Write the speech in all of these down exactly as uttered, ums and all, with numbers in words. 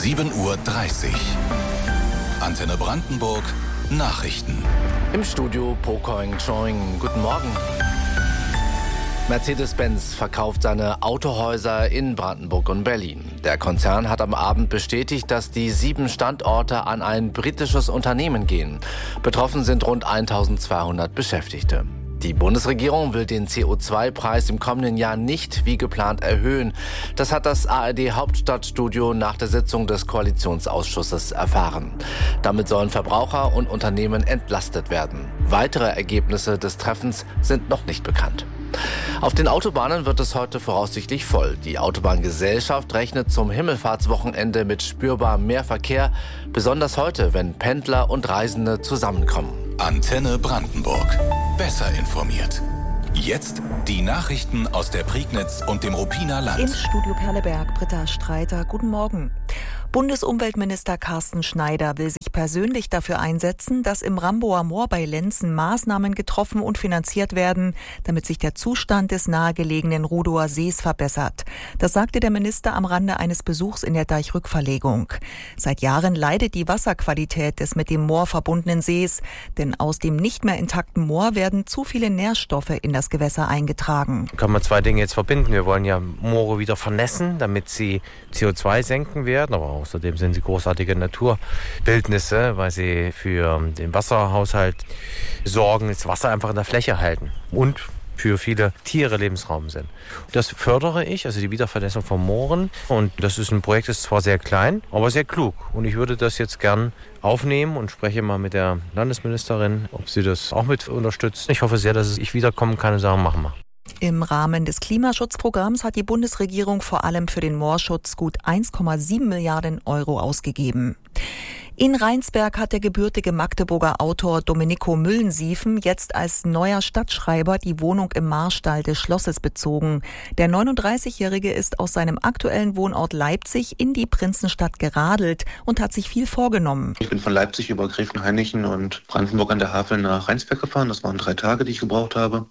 sieben Uhr dreißig. Antenne Brandenburg, Nachrichten. Im Studio Pocoing Choing. Guten Morgen. Mercedes-Benz verkauft seine Autohäuser in Brandenburg und Berlin. Der Konzern hat am Abend bestätigt, dass die sieben Standorte an ein britisches Unternehmen gehen. Betroffen sind rund eintausendzweihundert Beschäftigte. Die Bundesregierung will den C O zwei Preis im kommenden Jahr nicht wie geplant erhöhen. Das hat das A R D-Hauptstadtstudio nach der Sitzung des Koalitionsausschusses erfahren. Damit sollen Verbraucher und Unternehmen entlastet werden. Weitere Ergebnisse des Treffens sind noch nicht bekannt. Auf den Autobahnen wird es heute voraussichtlich voll. Die Autobahngesellschaft rechnet zum Himmelfahrtswochenende mit spürbar mehr Verkehr, besonders heute, wenn Pendler und Reisende zusammenkommen. Antenne Brandenburg. Besser informiert. Jetzt die Nachrichten aus der Prignitz und dem Ruppiner Land. Im Studio Perleberg, Britta Streiter. Guten Morgen. Bundesumweltminister Carsten Schneider will sich persönlich dafür einsetzen, dass im Ramboer Moor bei Lenzen Maßnahmen getroffen und finanziert werden, damit sich der Zustand des nahegelegenen Rudower Sees verbessert. Das sagte der Minister am Rande eines Besuchs in der Deichrückverlegung. Seit Jahren leidet die Wasserqualität des mit dem Moor verbundenen Sees, denn aus dem nicht mehr intakten Moor werden zu viele Nährstoffe in das Gewässer eingetragen. Kann man zwei Dinge jetzt verbinden. Wir wollen ja Moore wieder vernässen, damit sie C O zwei senken werden, aber außerdem sind sie großartige Naturbildnisse, weil sie für den Wasserhaushalt sorgen, das Wasser einfach in der Fläche halten und für viele Tiere Lebensraum sind. Das fördere ich, also die Wiedervernässung von Mooren. Und das ist ein Projekt, das ist zwar sehr klein, aber sehr klug. Und ich würde das jetzt gern aufnehmen und spreche mal mit der Landesministerin, ob sie das auch mit unterstützt. Ich hoffe sehr, dass ich wiederkommen kann und sagen, machen wir. Im Rahmen des Klimaschutzprogramms hat die Bundesregierung vor allem für den Moorschutz gut eins Komma sieben Milliarden Euro ausgegeben. In Rheinsberg hat der gebürtige Magdeburger Autor Domenico Müllensiefen jetzt als neuer Stadtschreiber die Wohnung im Marstall des Schlosses bezogen. Der neununddreißigjährige ist aus seinem aktuellen Wohnort Leipzig in die Prinzenstadt geradelt und hat sich viel vorgenommen. Ich bin von Leipzig über Gräfenhainichen und Brandenburg an der Havel nach Rheinsberg gefahren. Das waren drei Tage, die ich gebraucht habe,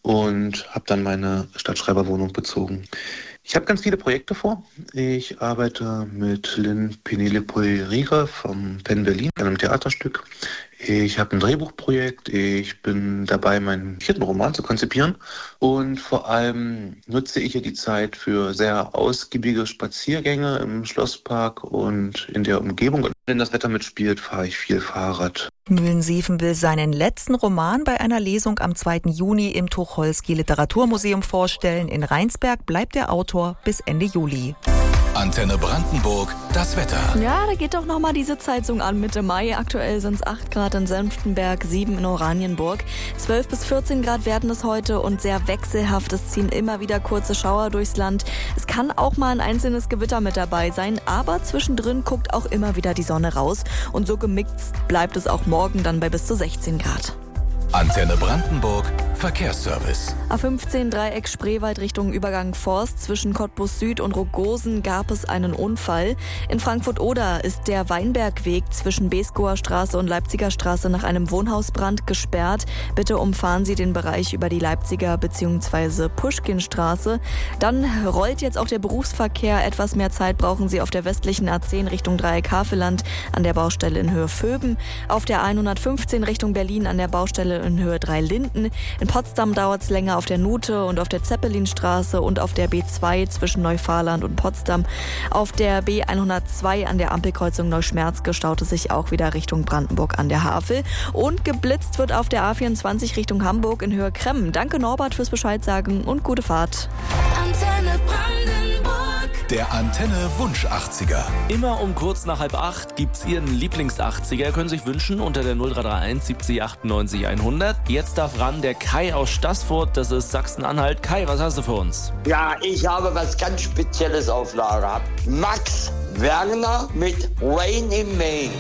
und habe dann meine Stadtschreiberwohnung bezogen. Ich habe ganz viele Projekte vor. Ich arbeite mit Lynn Penelope-Rieger vom Penn Berlin an einem Theaterstück. Ich habe ein Drehbuchprojekt. Ich bin dabei, meinen vierten Roman zu konzipieren. Und vor allem nutze ich hier die Zeit für sehr ausgiebige Spaziergänge im Schlosspark und in der Umgebung. Und wenn das Wetter mitspielt, fahre ich viel Fahrrad. Müllensiefen will seinen letzten Roman bei einer Lesung am zweiten Juni im Tucholsky Literaturmuseum vorstellen. In Rheinsberg bleibt der Autor bis Ende Juli. Antenne Brandenburg, das Wetter. Ja, da geht doch nochmal diese Zeitung an Mitte Mai. Aktuell sind es acht Grad in Senftenberg, sieben in Oranienburg. zwölf bis vierzehn Grad werden es heute und sehr wechselhaft. Es ziehen immer wieder kurze Schauer durchs Land. Es kann auch mal ein einzelnes Gewitter mit dabei sein, aber zwischendrin guckt auch immer wieder die Sonne raus. Und so gemixt bleibt es auch morgen dann bei bis zu sechzehn Grad. Antenne Brandenburg, Verkehrsservice. A fünfzehn Dreieck Spreewald Richtung Übergang Forst. Zwischen Cottbus Süd und Rogosen gab es einen Unfall. In Frankfurt-Oder ist der Weinbergweg zwischen Beeskower Straße und Leipziger Straße nach einem Wohnhausbrand gesperrt. Bitte umfahren Sie den Bereich über die Leipziger bzw. Puschkinstraße. Dann rollt jetzt auch der Berufsverkehr. Etwas mehr Zeit brauchen Sie auf der westlichen A zehn Richtung Dreieck Havelland an der Baustelle in Höhe Vöben. Auf der hundertfünfzehn Richtung Berlin an der Baustelle in Höhe drei Linden. In Potsdam dauert es länger auf der Nute und auf der Zeppelinstraße und auf der B zwei zwischen Neufahrland und Potsdam. Auf der B hundertzwei an der Ampelkreuzung Neuschmerz gestaut es sich auch wieder Richtung Brandenburg an der Havel. Und geblitzt wird auf der A vierundzwanzig Richtung Hamburg in Höhe Kremmen. Danke Norbert fürs Bescheid sagen und gute Fahrt. Antenne Brandenburg. Der Antenne Wunsch achtziger. Immer um kurz nach halb acht gibt's Ihren Lieblings-achtziger. Ihr könnt sich wünschen unter der null drei drei eins siebzig achtundneunzig hundert. Jetzt darf ran der Kai aus Staßfurt. Das ist Sachsen-Anhalt. Kai, was hast du für uns? Ja, ich habe was ganz Spezielles auf Lager. Max Werner mit Rain in May.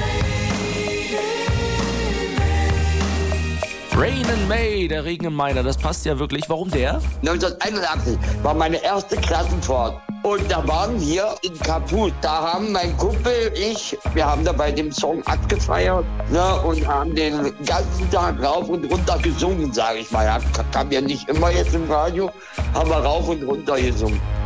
Rain in May, der Regen im Mai, das passt ja wirklich. Warum der? neunzehnhunderteinundachtzig war meine erste Klassenfahrt. Und da waren wir in Kaput. Da haben mein Kumpel, ich, wir haben da bei dem Song abgefeiert, ne, und haben den ganzen Tag rauf und runter gesungen, sage ich mal. Ja, kam ja nicht immer jetzt im Radio, haben wir rauf und runter gesungen.